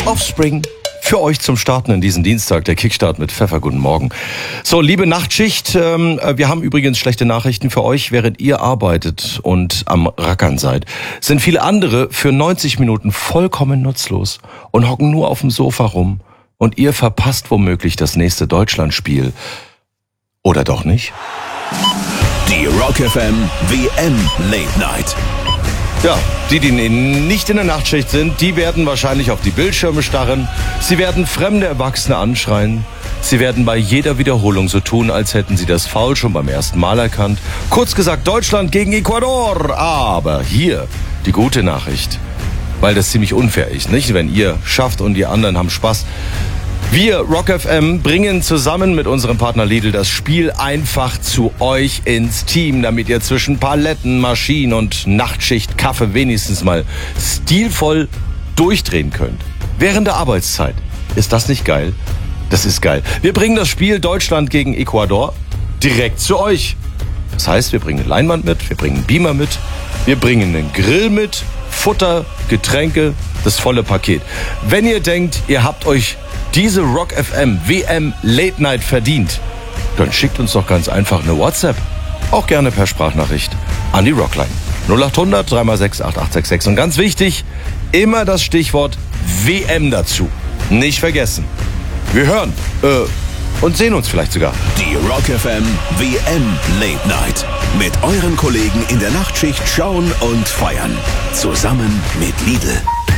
Offspring. Für euch zum Starten in diesen Dienstag, der Kickstart mit Pfeffer. Guten Morgen. So, liebe Nachtschicht, wir haben übrigens schlechte Nachrichten für euch. Während ihr arbeitet und am Rackern seid, sind viele andere für 90 Minuten vollkommen nutzlos und hocken nur auf dem Sofa rum. Und ihr verpasst womöglich das nächste Deutschlandspiel. Oder doch nicht? Die Rock FM WM Late Night. Ja, die nicht in der Nachtschicht sind, die werden wahrscheinlich auf die Bildschirme starren. Sie werden fremde Erwachsene anschreien. Sie werden bei jeder Wiederholung so tun, als hätten sie das Foul schon beim ersten Mal erkannt. Kurz gesagt, Deutschland gegen Ecuador. Aber hier die gute Nachricht, weil das ziemlich unfair ist, nicht? Wenn ihr schafft und die anderen haben Spaß. Wir, Rock FM, bringen zusammen mit unserem Partner Lidl das Spiel einfach zu euch ins Team, damit ihr zwischen Paletten, Maschinen und Nachtschicht Kaffee wenigstens mal stilvoll durchdrehen könnt. Während der Arbeitszeit. Ist das nicht geil? Das ist geil. Wir bringen das Spiel Deutschland gegen Ecuador direkt zu euch. Das heißt, wir bringen eine Leinwand mit, wir bringen einen Beamer mit, wir bringen einen Grill mit, Futter, Getränke, das volle Paket. Wenn ihr denkt, ihr habt euch diese Rock FM WM Late Night verdient, dann schickt uns doch ganz einfach eine WhatsApp. Auch gerne per Sprachnachricht an die Rockline. 0800 3x6 8866. Und ganz wichtig, immer das Stichwort WM dazu. Nicht vergessen. Wir hören und sehen uns vielleicht sogar. Die Rock FM WM Late Night. Mit euren Kollegen in der Nachtschicht schauen und feiern. Zusammen mit Lidl.